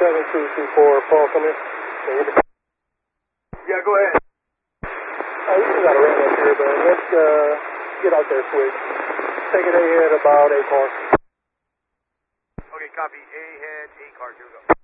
7224, Paul, come in. Yeah, go ahead. We just got a run up here, but let's get out there quick. Take it ahead about 8 car. Okay, copy. Ahead, 8 cars. Here we go.